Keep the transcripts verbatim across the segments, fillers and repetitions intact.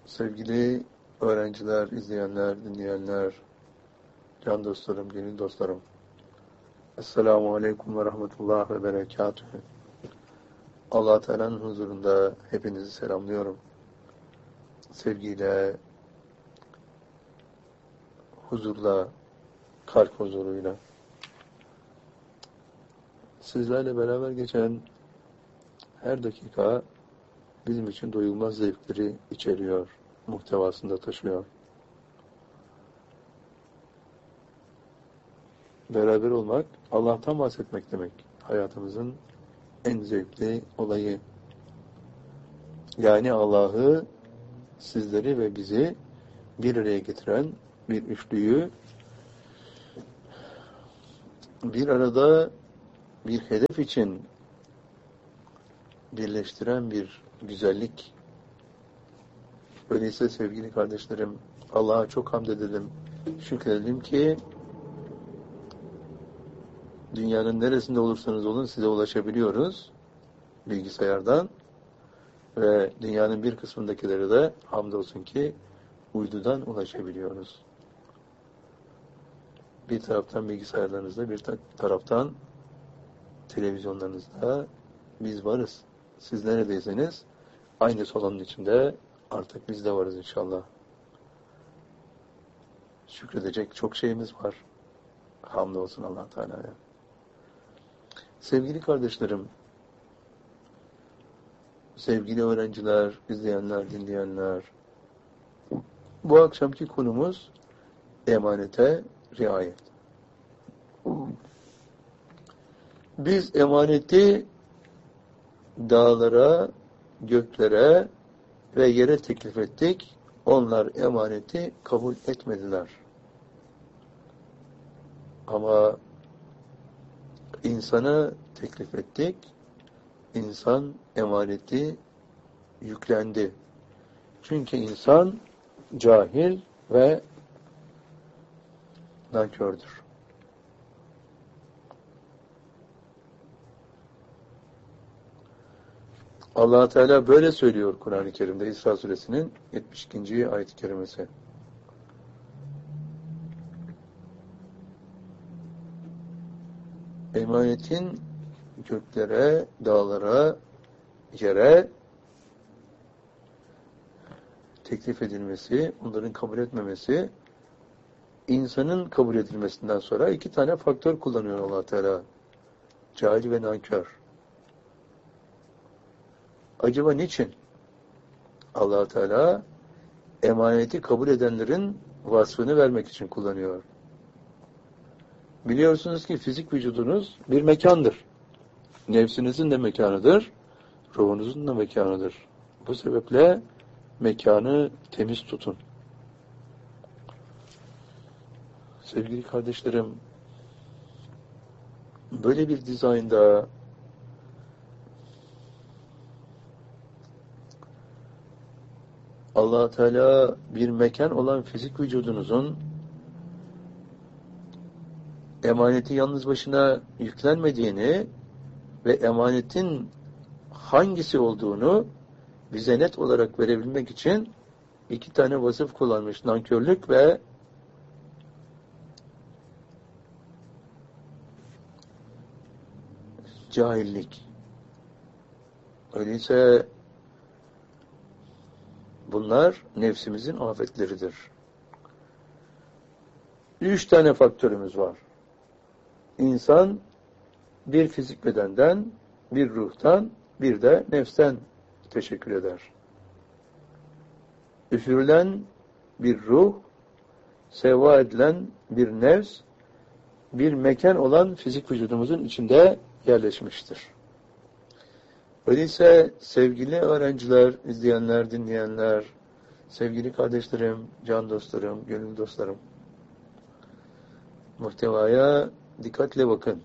Sevgili öğrenciler, izleyenler, dinleyenler, can dostlarım, gönül dostlarım. Esselamu Aleyküm ve Rahmetullah ve Berekatühü. Allah Teala'nın huzurunda hepinizi selamlıyorum. Sevgiyle, huzurla, kalp huzuruyla. Sizlerle beraber geçen her dakika bizim için doyulmaz zevkleri içeriyor, muhtevasında taşıyor. Beraber olmak, Allah'tan bahsetmek demek. Hayatımızın en zevkli olayı. Yani Allah'ı, sizleri ve bizi bir araya getiren bir üçlüyü, bir arada bir hedef için birleştiren bir güzellik. Öyleyse sevgili kardeşlerim, Allah'a çok hamd edelim, şükredelim ki dünyanın neresinde olursanız olun size ulaşabiliyoruz bilgisayardan ve dünyanın bir kısmındakileri de hamdolsun ki uydudan ulaşabiliyoruz. Bir taraftan bilgisayarlarınızda, bir taraftan televizyonlarınızda biz varız. Siz neredeyseniz aynı salonun içinde artık biz de varız inşallah. Şükredecek çok şeyimiz var. Hamdolsun Allah Teala'ya. Sevgili kardeşlerim, sevgili öğrenciler, izleyenler, dinleyenler, bu akşamki konumuz emanete riayet. Biz emaneti dağlara, göklere ve yere teklif ettik. Onlar emaneti kabul etmediler. Ama insana teklif ettik. İnsan emaneti yüklendi. Çünkü insan cahil ve nankördür. Allah Teala böyle söylüyor Kur'an-ı Kerim'de İsra Suresinin yetmiş ikinci ayet-i kerimesi. Emanetin göklere, dağlara, yere teklif edilmesi, onların kabul etmemesi, insanın kabul edilmesinden sonra iki tane faktör kullanıyor Allah Teala. Cahil ve nankör. Acaba niçin? Allah Teala emaneti kabul edenlerin vasfını vermek için kullanıyor. Biliyorsunuz ki fizik vücudunuz bir mekandır. Nefsinizin de mekanıdır, ruhunuzun da mekanıdır. Bu sebeple mekanı temiz tutun. Sevgili kardeşlerim, böyle bir dizaynda Allah Teala bir mekan olan fizik vücudunuzun emaneti yalnız başına yüklenmediğini ve emanetin hangisi olduğunu bize net olarak verebilmek için iki tane vasıf kullanmış. Nankörlük ve cahillik. Öyleyse bunlar nefsimizin afetleridir. Üç tane faktörümüz var. İnsan bir fizik bedenden, bir ruhtan, bir de nefsten teşekkür eder. Üfürülen bir ruh, seva edilen bir nefs, bir mekan olan fizik vücudumuzun içinde yerleşmiştir. Öyleyse sevgili öğrenciler, izleyenler, dinleyenler, sevgili kardeşlerim, can dostlarım, gönül dostlarım, muhtevaya dikkatle bakın.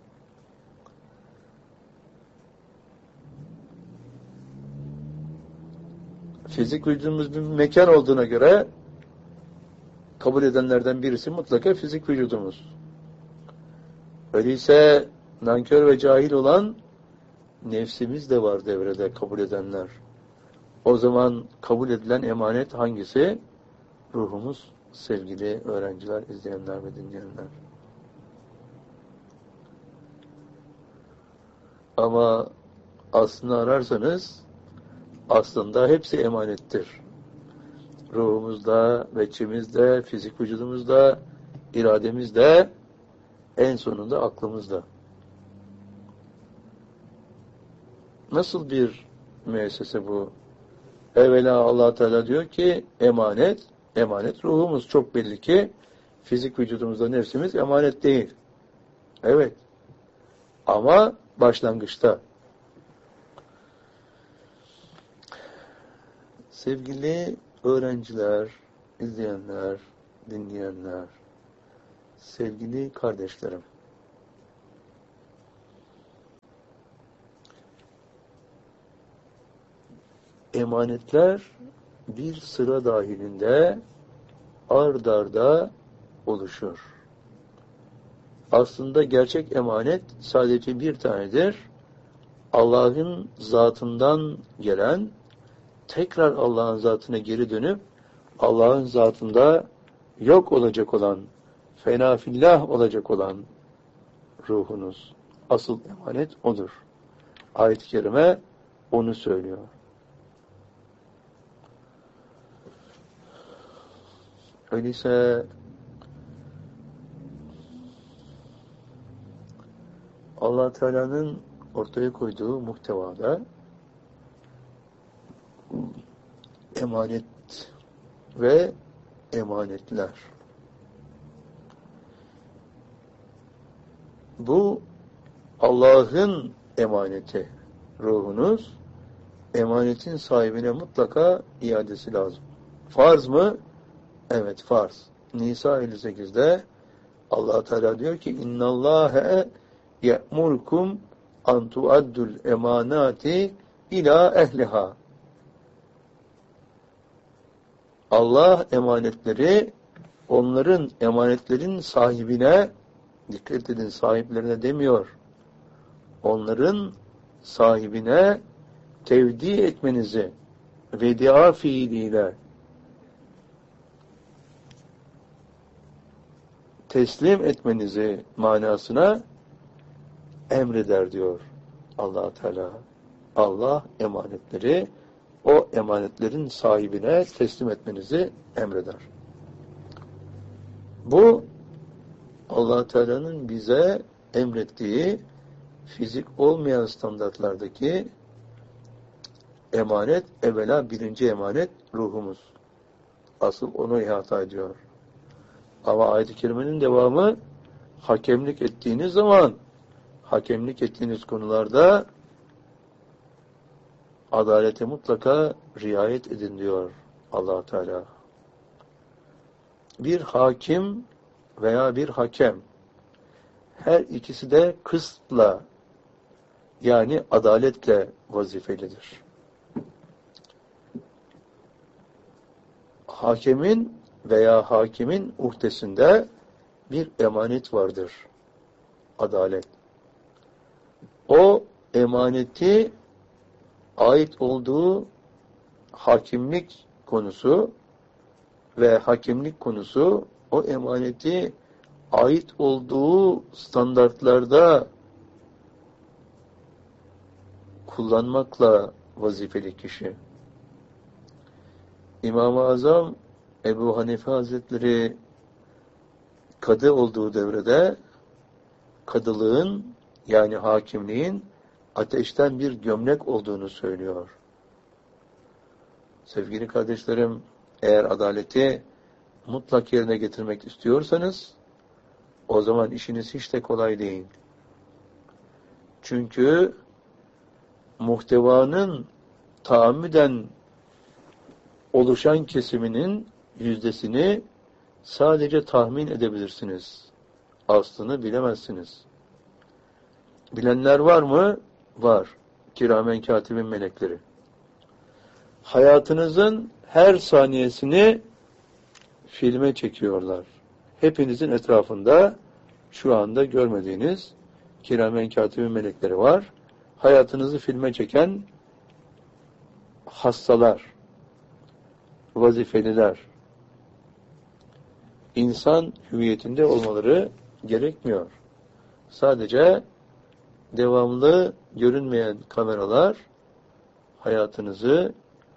Fizik vücudumuz bir mekan olduğuna göre kabul edenlerden birisi mutlaka fizik vücudumuz. Öyleyse nankör ve cahil olan nefsimiz de var devrede kabul edenler. O zaman kabul edilen emanet hangisi? Ruhumuz, sevgili öğrenciler, izleyenler ve dinleyenler. Ama aslını ararsanız aslında hepsi emanettir. Ruhumuzda, veçimizde, fizik vücudumuzda, irademizde, en sonunda aklımızda. Nasıl bir müessese bu? Evvela Allah Teala diyor ki emanet, emanet ruhumuz. Çok belli ki fizik vücudumuzda nefsimiz emanet değil. Evet. Ama başlangıçta. Sevgili öğrenciler, izleyenler, dinleyenler, sevgili kardeşlerim. Emanetler bir sıra dahilinde ard arda oluşur. Aslında gerçek emanet sadece bir tanedir. Allah'ın zatından gelen, tekrar Allah'ın zatına geri dönüp Allah'ın zatında yok olacak olan, fena fillah olacak olan ruhunuz. Asıl emanet odur. Ayet-i kerime onu söylüyor. Öyleyse Allah Teala'nın ortaya koyduğu muhtevada emanet ve emanetler. Bu Allah'ın emaneti. Ruhunuz emanetin sahibine mutlaka iadesi lazım. Farz mı? Evet, farz. Nisa elli sekizde Allah Teala diyor ki İnnallâhe ye'murkum an tuaddul emanati ila ehliha. Allah emanetleri onların emanetlerin sahibine, dikkat edin sahiplerine demiyor, onların sahibine tevdi etmenizi vedia fiiliyle teslim etmenizi manasına emreder diyor Allah Teala. Allah emanetleri o emanetlerin sahibine teslim etmenizi emreder. Bu Allah Teala'nın bize emrettiği fizik olmayan standartlardaki emanet, evvela birinci emanet ruhumuz. Asıl onu ihata ediyor. Ama ayet-i kerimenin devamı hakemlik ettiğiniz zaman hakemlik ettiğiniz konularda adalete mutlaka riayet edin diyor Allah Teala. Bir hakim veya bir hakem her ikisi de kıstla yani adaletle vazifelidir. Hakemin veya hakimin uhdesinde bir emanet vardır. Adalet. O emaneti ait olduğu hakimlik konusu ve hakimlik konusu o emaneti ait olduğu standartlarda kullanmakla vazifeli kişi. İmam-ı Azam Ebu Hanife Hazretleri kadı olduğu devrede kadılığın yani hakimliğin ateşten bir gömlek olduğunu söylüyor. Sevgili kardeşlerim, eğer adaleti mutlak yerine getirmek istiyorsanız o zaman işiniz hiç de kolay değil. Çünkü muhtevanın taammüden oluşan kesiminin yüzdesini sadece tahmin edebilirsiniz. Aslını bilemezsiniz. Bilenler var mı? Var. Kiramen katibin melekleri. Hayatınızın her saniyesini filme çekiyorlar. Hepinizin etrafında şu anda görmediğiniz kiramen katibin melekleri var. Hayatınızı filme çeken hastalar, vazifeliler, insan hüviyetinde olmaları gerekmiyor. Sadece devamlı görünmeyen kameralar hayatınızı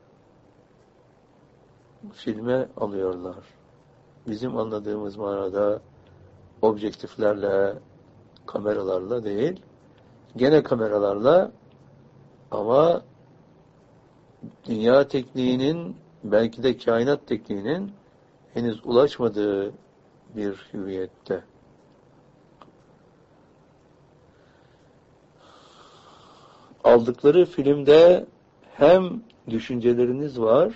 filme alıyorlar. Bizim anladığımız manada objektiflerle, kameralarla değil, gene kameralarla ama dünya tekniğinin, belki de kainat tekniğinin henüz ulaşmadığı bir hüviyette. Aldıkları filmde hem düşünceleriniz var,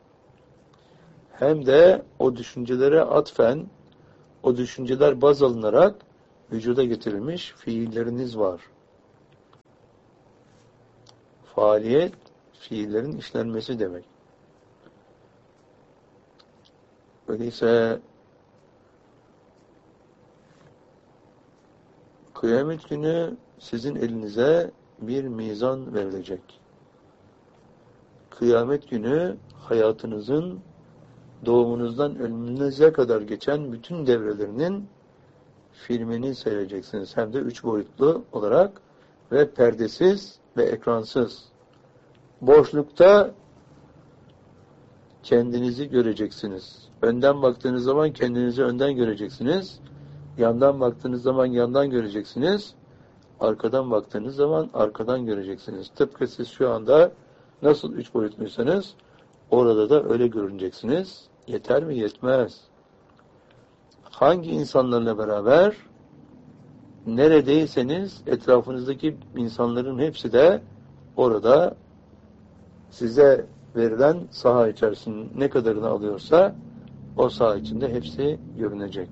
hem de o düşüncelere atfen, o düşünceler baz alınarak vücuda getirilmiş fiilleriniz var. Faaliyet, fiillerin işlenmesi demek. Öyleyse kıyamet günü sizin elinize bir mizan verilecek. Kıyamet günü hayatınızın doğumunuzdan ölümünüze kadar geçen bütün devrelerinin filmini seyredeceksiniz. Hem de üç boyutlu olarak ve perdesiz ve ekransız. Boşlukta kendinizi göreceksiniz. Önden baktığınız zaman kendinizi önden göreceksiniz. Yandan baktığınız zaman yandan göreceksiniz. Arkadan baktığınız zaman arkadan göreceksiniz. Tıpkı siz şu anda nasıl üç boyutluysanız orada da öyle görüneceksiniz. Yeter mi? Yetmez. Hangi insanlarla beraber neredeyseniz etrafınızdaki insanların hepsi de orada size verilen saha içerisinde ne kadarını alıyorsa o saha içinde hepsi görünecek.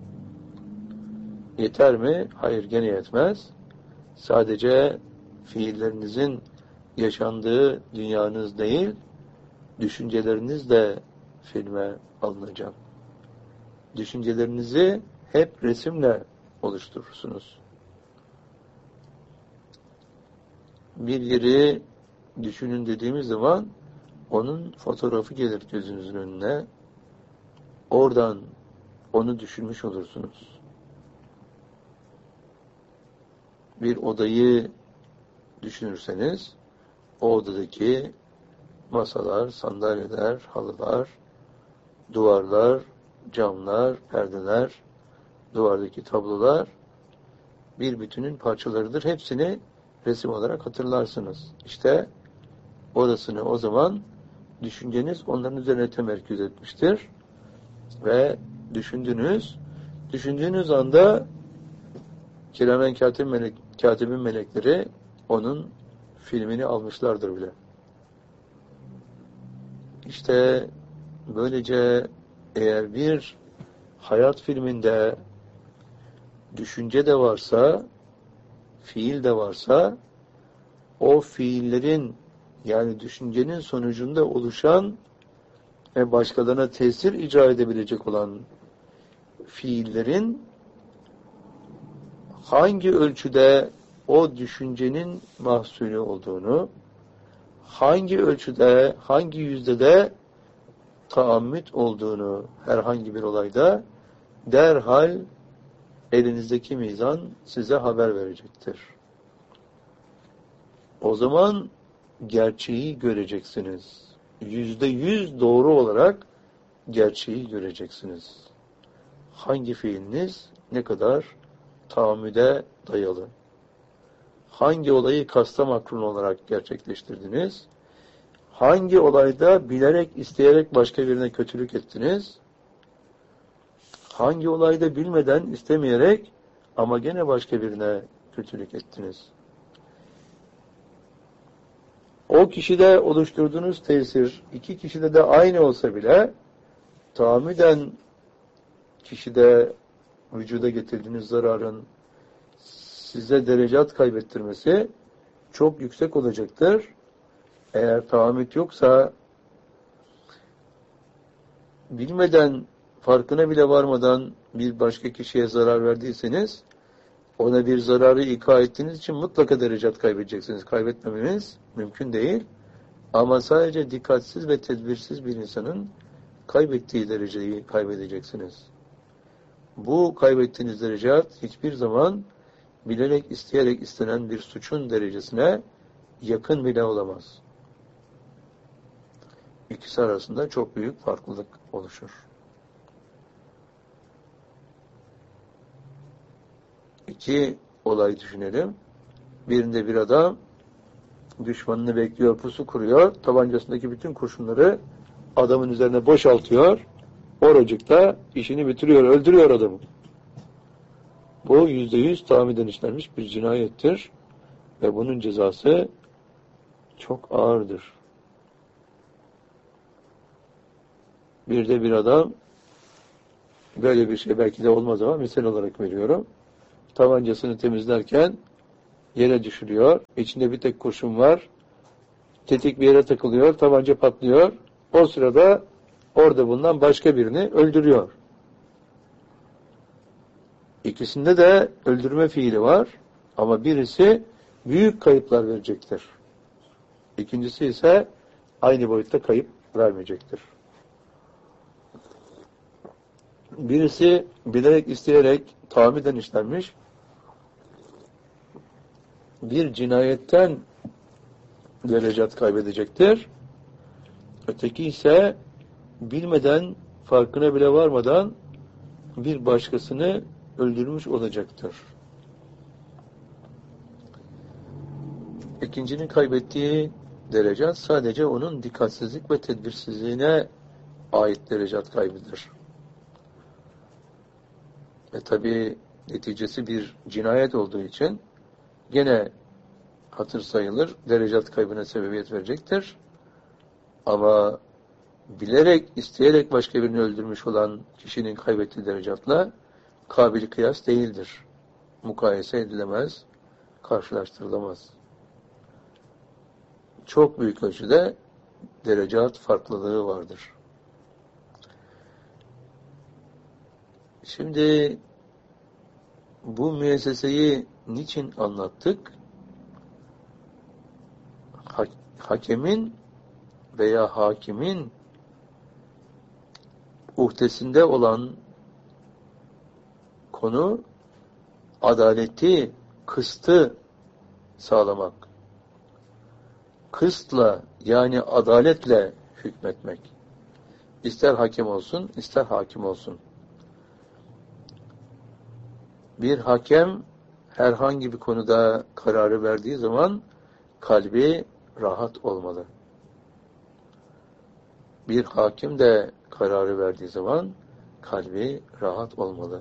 Yeter mi? Hayır, gene yetmez. Sadece fiillerinizin yaşandığı dünyanız değil, düşünceleriniz de filme alınacak. Düşüncelerinizi hep resimle oluşturursunuz. Bir yeri düşünün dediğimiz zaman onun fotoğrafı gelir gözünüzün önüne. Oradan onu düşünmüş olursunuz. Bir odayı düşünürseniz o odadaki masalar, sandalyeler, halılar, duvarlar, camlar, perdeler, duvardaki tablolar bir bütünün parçalarıdır. Hepsini resim olarak hatırlarsınız. İşte orasını o zaman düşünceniz onların üzerine temerküz etmiştir. Ve düşündünüz, düşündüğünüz anda kiramen katib melek, katibin melekleri onun filmini almışlardır bile. İşte böylece eğer bir hayat filminde düşünce de varsa, fiil de varsa, o fiillerin yani düşüncenin sonucunda oluşan ve başkalarına tesir icra edebilecek olan fiillerin hangi ölçüde o düşüncenin mahsulü olduğunu, hangi ölçüde, hangi yüzdede taammüt olduğunu herhangi bir olayda derhal elinizdeki mizan size haber verecektir. O zaman gerçeği göreceksiniz. Yüzde yüz doğru olarak gerçeği göreceksiniz. Hangi fiiliniz ne kadar tahammüde dayalı? Hangi olayı kasta makrun olarak gerçekleştirdiniz? Hangi olayda bilerek, isteyerek başka birine kötülük ettiniz? Hangi olayda bilmeden, istemeyerek ama gene başka birine kötülük ettiniz? O kişide oluşturduğunuz tesir, iki kişide de aynı olsa bile tahammüden kişide vücuda getirdiğiniz zararın size derecat kaybettirmesi çok yüksek olacaktır. Eğer tahammüt yoksa bilmeden, farkına bile varmadan bir başka kişiye zarar verdiyseniz ona bir zararı ika ettiğiniz için mutlaka derecat kaybedeceksiniz. Kaybetmemeniz mümkün değil. Ama sadece dikkatsiz ve tedbirsiz bir insanın kaybettiği dereceyi kaybedeceksiniz. Bu kaybettiğiniz dereceat hiçbir zaman bilerek, isteyerek istenen bir suçun derecesine yakın bile olamaz. İkisi arasında çok büyük farklılık oluşur. İki olay düşünelim. Birinde bir adam düşmanını bekliyor, pusu kuruyor, tabancasındaki bütün kurşunları adamın üzerine boşaltıyor, oracıkta işini bitiriyor, öldürüyor adamı. Bu yüzde yüz tahammüden işlenmiş bir cinayettir ve bunun cezası çok ağırdır. Bir de bir adam böyle bir şey belki de olmaz ama misal olarak veriyorum. Tabancasını temizlerken yere düşürüyor. İçinde bir tek kurşun var. Tetik bir yere takılıyor. Tabanca patlıyor. O sırada orada bulunan başka birini öldürüyor. İkisinde de öldürme fiili var. Ama birisi büyük kayıplar verecektir. İkincisi ise aynı boyutta kayıp vermeyecektir. Birisi bilerek, isteyerek, tahammüden işlenmiş bir cinayetten derecat kaybedecektir. Öteki ise bilmeden, farkına bile varmadan bir başkasını öldürmüş olacaktır. İkincinin kaybettiği derecat sadece onun dikkatsizlik ve tedbirsizliğine ait derecat kaybıdır. Ve tabi neticesi bir cinayet olduğu için gene hatır sayılır, derecat kaybına sebebiyet verecektir. Ama bilerek, isteyerek başka birini öldürmüş olan kişinin kaybettiği derecatla kabil kıyas değildir. Mukayese edilemez, karşılaştırılamaz. Çok büyük ölçüde derecat farklılığı vardır. Şimdi bu müesseseyi niçin anlattık? Ha- hakemin veya hakimin uhdesinde olan konu adaleti, kıstı sağlamak. Kıstla yani adaletle hükmetmek. İster hakem olsun, ister hakim olsun. Bir hakem herhangi bir konuda kararı verdiği zaman kalbi rahat olmalı. Bir hakim de kararı verdiği zaman kalbi rahat olmalı.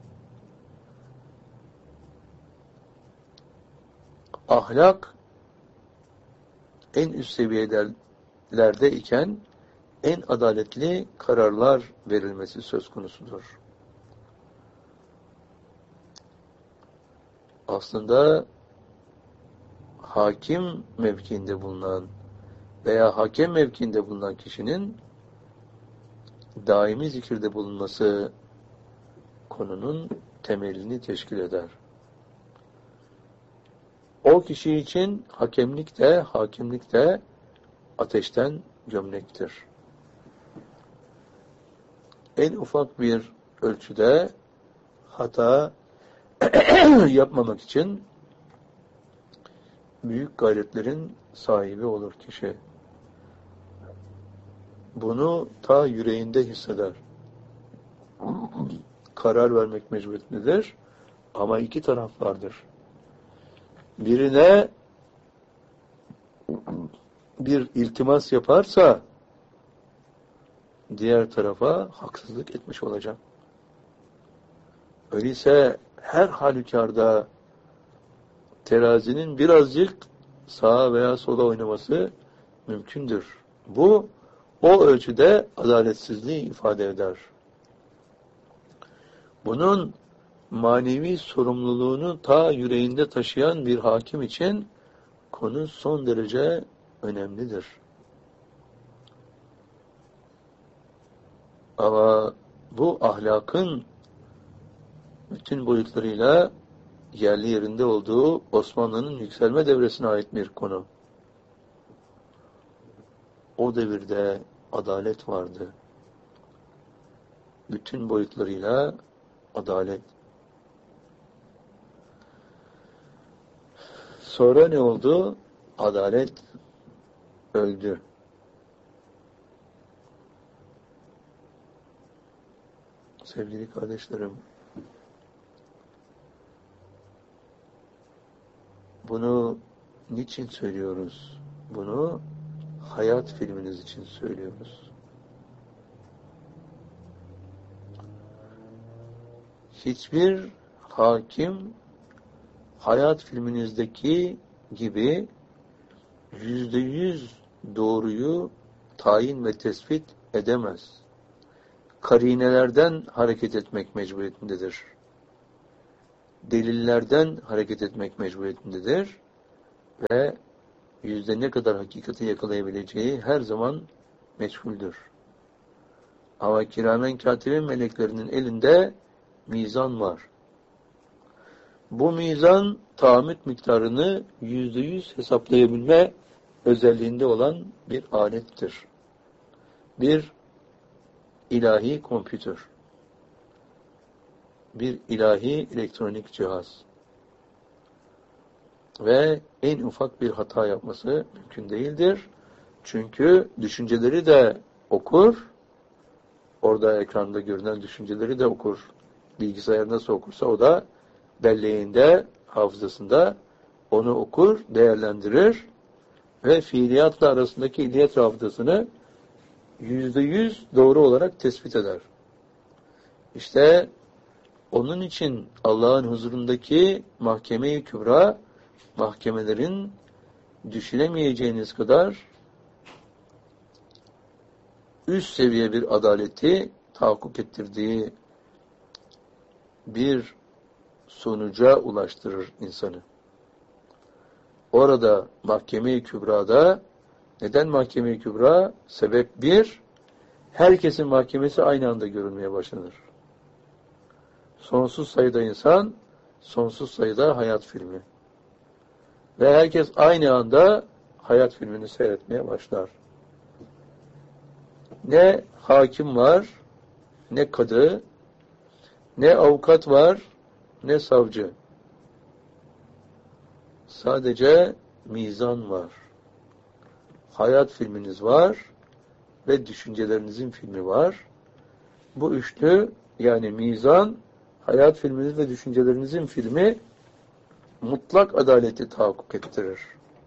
Ahlak en üst seviyelerde iken en adaletli kararlar verilmesi söz konusudur. Aslında hakim mevkiinde bulunan veya hakem mevkiinde bulunan kişinin daimi zikirde bulunması konunun temelini teşkil eder. O kişi için hakemlik de, hakimlik de ateşten gömlektir. En ufak bir ölçüde hata yapmamak için büyük gayretlerin sahibi olur kişi. Bunu ta yüreğinde hisseder. Karar vermek mecburiyetindedir. Ama iki taraf vardır. Birine bir iltimas yaparsa diğer tarafa haksızlık etmiş olacak. Öyleyse her halükarda terazinin birazcık sağa veya sola oynaması mümkündür. Bu o ölçüde adaletsizliği ifade eder. Bunun manevi sorumluluğunu ta yüreğinde taşıyan bir hakim için konu son derece önemlidir. Ama bu ahlakın bütün boyutlarıyla yerli yerinde olduğu Osmanlı'nın yükselme devresine ait bir konu. o devirde adalet vardı. Bütün boyutlarıyla adalet. Sonra ne oldu? Adalet öldü. Sevgili kardeşlerim, bunu niçin söylüyoruz? Bunu hayat filminiz için söylüyoruz. Hiçbir hakim hayat filminizdeki gibi yüzde yüz doğruyu tayin ve tespit edemez. Karinelerden hareket etmek mecburiyetindedir. Delillerden hareket etmek mecburiyetindedir. Ve yüzde ne kadar hakikati yakalayabileceği her zaman meçhuldür. Ama kiramen katibin meleklerinin elinde mizan var. Bu mizan tahammüt miktarını yüzde yüz hesaplayabilme özelliğinde olan bir alettir. Bir ilahi kompütür. Bir ilahi elektronik cihaz. Ve en ufak bir hata yapması mümkün değildir. Çünkü düşünceleri de okur. Orada ekranda görünen düşünceleri de okur. Bilgisayar nasıl okursa o da belleğinde, hafızasında onu okur, değerlendirir ve fiiliyatla arasındaki illiyet rabıtasını yüzde yüz doğru olarak tespit eder. İşte onun için Allah'ın huzurundaki mahkeme-i kübra, mahkemelerin düşünemeyeceğiniz kadar üst seviye bir adaleti tahakkuk ettirdiği bir sonuca ulaştırır insanı. Orada mahkeme-i kübrada, neden mahkeme-i kübra? Sebep bir, herkesin mahkemesi aynı anda görülmeye başlanır. Sonsuz sayıda insan, sonsuz sayıda hayat filmi. Ve herkes aynı anda hayat filmini seyretmeye başlar. Ne hakim var, ne kadı, ne avukat var, ne savcı. Sadece mizan var. Hayat filminiz var ve düşüncelerinizin filmi var. Bu üçlü, yani mizan, hayat filminiz ve düşüncelerinizin filmi mutlak adaleti tahakkuk ettirir.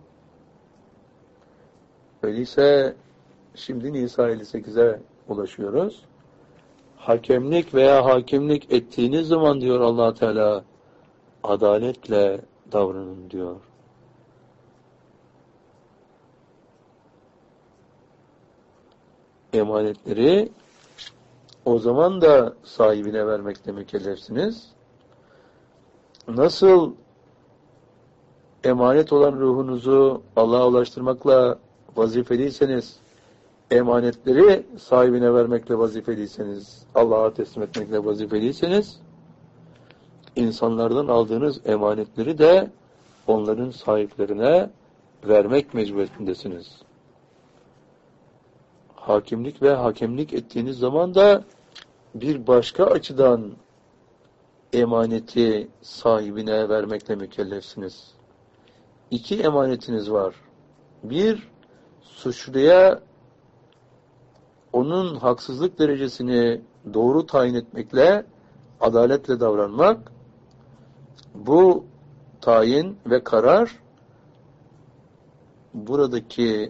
Öyleyse şimdi Nisa elli sekize ulaşıyoruz. Hakemlik veya hakimlik ettiğiniz zaman diyor Allah Teala, adaletle davranın diyor. Emanetleri o zaman da sahibine vermekle mükellefsiniz. Nasıl emanet olan ruhunuzu Allah'a ulaştırmakla vazifeliyseniz, emanetleri sahibine vermekle vazifeliyseniz, Allah'a teslim etmekle vazifeliyseniz, insanlardan aldığınız emanetleri de onların sahiplerine vermek mecburiyetindesiniz. Hakimlik ve hakemlik ettiğiniz zaman da bir başka açıdan emaneti sahibine vermekle mükellefsiniz. İki emanetiniz var. Bir, suçluya onun haksızlık derecesini doğru tayin etmekle, adaletle davranmak. Bu tayin ve karar buradaki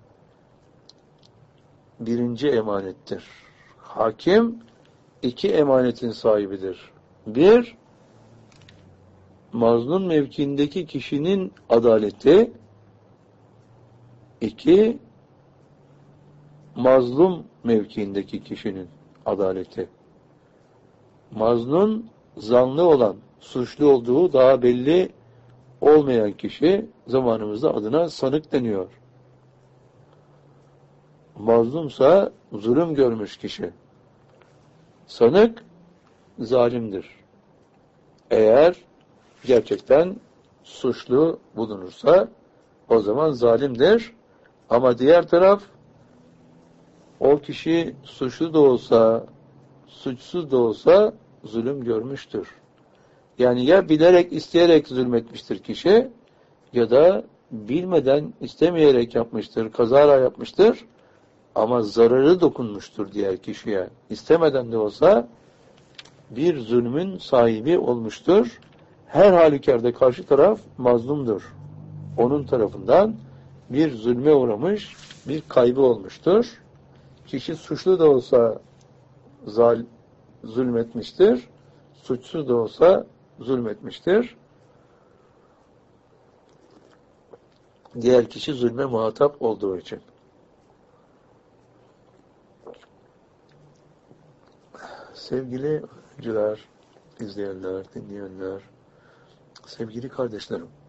birinci emanettir. Hakim iki emanetin sahibidir. Bir, mazlum mevkiindeki kişinin adaleti. İki, mazlum mevkiindeki kişinin adaleti. Mazlum, zanlı olan, suçlu olduğu daha belli olmayan kişi, zamanımızda adına sanık deniyor. Mazlumsa zulüm görmüş kişi. Sanık zalimdir. Eğer gerçekten suçlu bulunursa o zaman zalimdir. Ama diğer taraf o kişi suçlu da olsa, suçsuz da olsa zulüm görmüştür. Yani ya bilerek, isteyerek zulmetmiştir kişi, ya da bilmeden, istemeyerek yapmıştır, kazara yapmıştır, ama zararı dokunmuştur diğer kişiye. İstemeden de olsa bir zulmün sahibi olmuştur. Her halükarda karşı taraf mazlumdur. Onun tarafından bir zulme uğramış, bir kaybı olmuştur. Kişi suçlu da olsa zal, zulmetmiştir, suçsuz da olsa zulmetmiştir. Diğer kişi zulme muhatap olduğu için. Sevgili öğrenciler, izleyenler, dinleyenler, sevgili kardeşlerim,